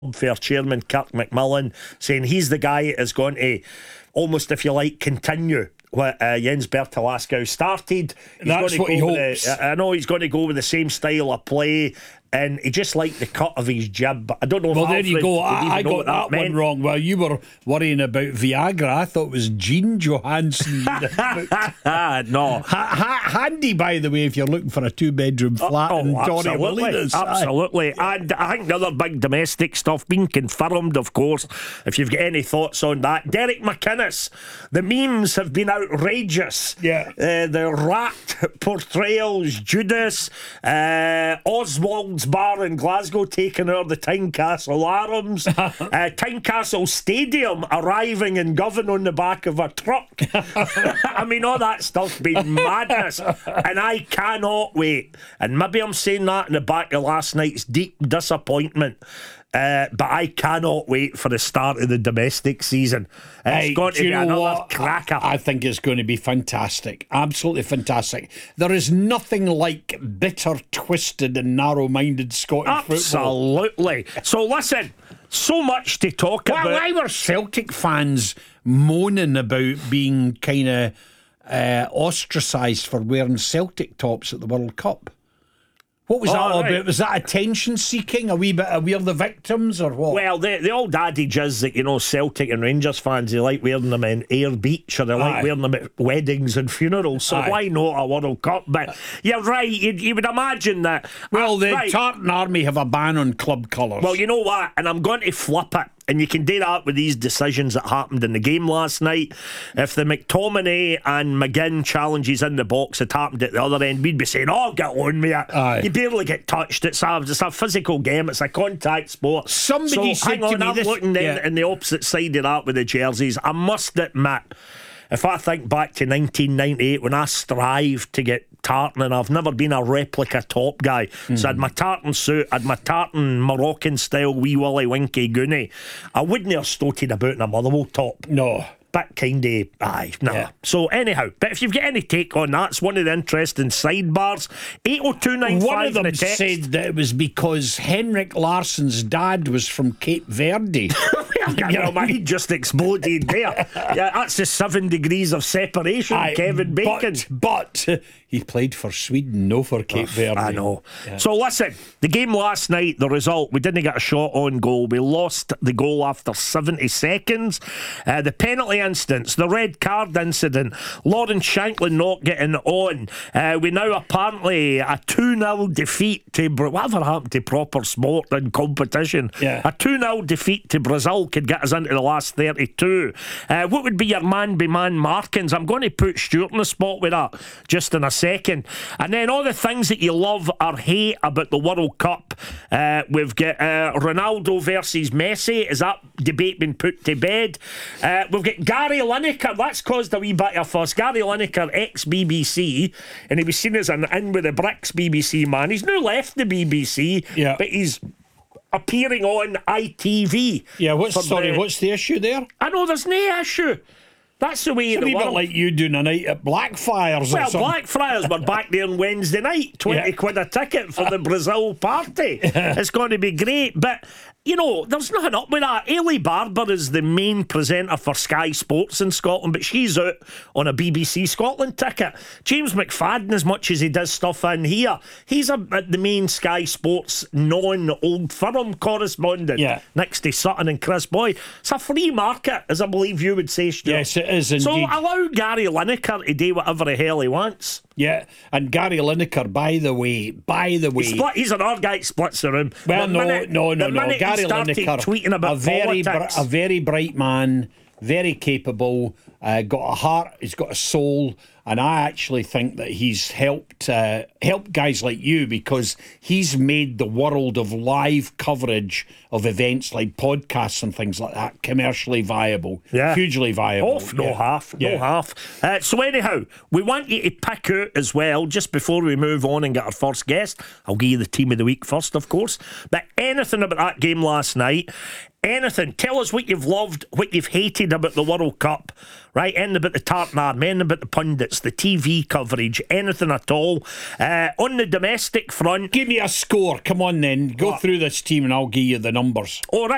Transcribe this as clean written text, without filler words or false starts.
for chairman Kirk McMillan, saying he's the guy that is going to almost, if you like, continue what Jens Bertolaskau started. That's what he hopes. I know he's going to go with the same style of play, and he just liked the cut of his jib. But I don't know if there you go. I got that meant. one wrong. Well, you were worrying about Viagra. I thought it was Gene Johansson. No. Handy, by the way, if you're looking for a 2-bedroom flat in Torremolinos. Absolutely. And I think the other big domestic stuff being confirmed, of course, if you've got any thoughts on that. Derek McInnes. The memes have been outrageous. Yeah. The rat portrayals, Judas, Oswald's bar in Glasgow taking over the Tynecastle Arms, Tynecastle Stadium arriving in Govan on the back of a truck. I mean, all that stuff's been madness, and I cannot wait. And maybe I'm saying that in the back of last night's deep disappointment. But I cannot wait for the start of the domestic season. It's going to be another cracker. I think it's going to be fantastic. Absolutely fantastic. There is nothing like bitter, twisted and narrow-minded Scottish football. Absolutely. So listen, so much to talk about. Why were Celtic fans moaning about being kind of ostracised for wearing Celtic tops at the World Cup? What was that all about? Was that attention seeking? A wee bit of we're the victims or what? Well, the old adage is that, you know, Celtic and Rangers fans, they like wearing them in Ayr Beach, or they like wearing them at weddings and funerals. So why not a World Cup? But you're right, you would imagine that. Well, the Tartan Army have a ban on club colours. Well, you know what? And I'm going to flip it. And you can do that with these decisions that happened in the game last night. If the McTominay and McGinn challenges in the box had happened at the other end, we'd be saying, oh, get on with it. You barely get touched. It's a physical game. It's a contact sport. Somebody said hang on, to me I'm looking in the opposite side of that with the jerseys. I must admit, if I think back to 1998 when I strived to get tartan, and I've never been a replica top guy, so I had my tartan suit, I had my tartan Moroccan style wee Willy Winky Goonie, I wouldn't have stoated about in a Motherwell top. No. Bit kind of, Yeah. So anyhow, but if you've got any take on that, it's one of the interesting sidebars. 80295. One of them said that it was because Henrik Larsson's dad was from Cape Verde. He just exploded there. Yeah, that's the 7 degrees of separation, Kevin Bacon. But he played for Sweden, no for Cape Verde. I know. Yeah. So listen, the game last night, the result, we didn't get a shot on goal. We lost the goal after 70 seconds. The penalty instance, the red card incident, Lawrence Shanklin not getting on. We now apparently a 2-0 defeat to whatever happened to proper sport and competition. Yeah. A 2-0 defeat to Brazil could get us into the last 32. What would be your man-by-man markings? I'm going to put Stuart on the spot with that just in a second. And then all the things that you love or hate about the World Cup. We've got Ronaldo versus Messi. Is that debate been put to bed? We've got Gary Lineker. That's caused a wee bit of fuss. Gary Lineker, ex-BBC, and he was seen as an in with the bricks BBC man. He's now left the BBC, but he's appearing on ITV. Yeah, what's the issue there? I know there's no issue. That's the way it's of the world. It's a bit like you doing a night at Blackfriars or something. Well, Blackfriars were back there on Wednesday night. 20 quid a ticket for the Brazil party. It's going to be great. But, you know, there's nothing up with that. Ailey Barber is the main presenter for Sky Sports in Scotland, but she's out on a BBC Scotland ticket. James McFadden, as much as he does stuff in here, he's the main Sky Sports non-Old Firm correspondent next to Sutton and Chris Boyd. It's a free market, as I believe you would say, Stuart. Yes, it is indeed. So allow Gary Lineker to do whatever the hell he wants. Yeah, and Gary Lineker, by the way, he's an odd guy that splits the room. Well, no. Gary Lineker, a very bright man, very capable, got a heart, he's got a soul, and I actually think that he's helped guys like you, because he's made the world of live coverage of events like podcasts and things like that commercially viable, hugely viable. No half. So anyhow, we want you to pick out as well, just before we move on and get our first guest. I'll give you the team of the week first, of course, but anything about that game last night, anything, tell us what you've loved, what you've hated about the World Cup, right? Anything about the Tartan Army, anything about the pundits, the TV coverage, anything at all. On the domestic front, give me a score. Come on then, go through this team and I'll give you the numbers. All right.